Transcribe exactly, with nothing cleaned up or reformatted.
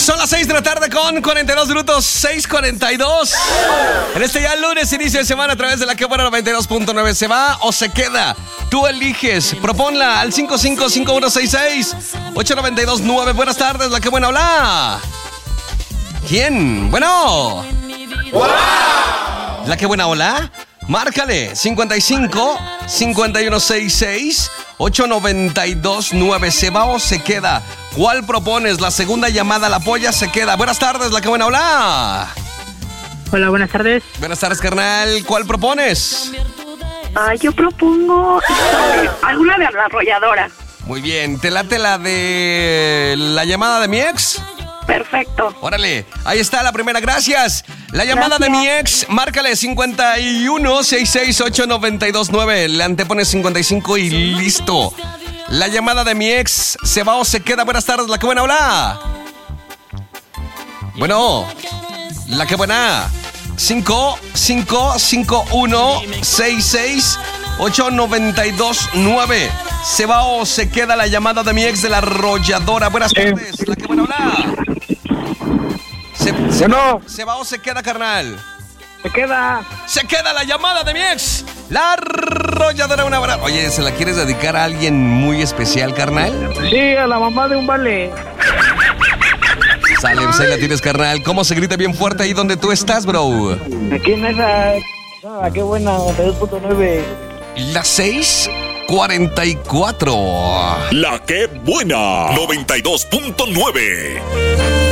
Son las seis de la tarde con cuarenta y dos minutos, seis cuarenta y dos. En este ya lunes, inicio de semana a través de la que buena noventa y dos punto nueve. ¿Se va o se queda? Tú eliges. Proponla al cinco cinco cinco uno seis seis ocho nueve dos nueve. Buenas tardes, la que buena, hola. ¿Quién? Bueno. ¡Wow! La que buena, hola. Márcale cincuenta y cinco cincuenta y uno sesenta y seis ocho noventa y dos nueve. ¿Se va o se queda? ¿Cuál propones? La segunda llamada, la polla se queda. Buenas tardes, la que buena, hola. Hola, buenas tardes. Buenas tardes, carnal. ¿Cuál propones? Ah, yo propongo alguna de la arrolladora. Muy bien. ¿Te late la de la llamada de mi ex? Perfecto. Órale, ahí está la primera, gracias. La llamada Gracias. de mi ex, márcale cincuenta y uno sesenta y seis ocho noventa y dos nueve. Le antepones cincuenta y cinco y listo. La llamada de mi ex, ¿se va o se queda? Buenas tardes, la que buena, hola. Bueno, la que buena. cinco cinco cinco uno seis seis ocho noventa y dos nueve. ¿Se va o se queda la llamada de mi ex de la arrolladora? Buenas tardes, la que buena, hola. Se, se, Bueno. ¿Se va o se queda, carnal? Se queda. Se queda la llamada de mi ex, la arrolladora. Una hora. Oye, ¿se la quieres dedicar a alguien muy especial, carnal? Sí, a la mamá de un vale. Sale, pues ahí la tienes, carnal. ¿Cómo se grita bien fuerte ahí donde tú estás, bro? Aquí en esa. Ah, qué buena, noventa y dos punto nueve. Las seis cuarenta y cuatro. La que buena noventa y dos punto nueve.